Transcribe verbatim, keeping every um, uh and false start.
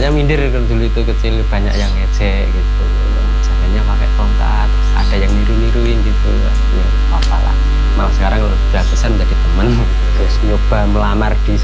Soalnya minder kalau dulu itu kecil banyak yang ngecek gitu. Jalannya pakai tongkat, ada yang niru-niruin gitu. Ya apa lah. Malah sekarang udah besar menjadi teman. Terus nyoba melamar di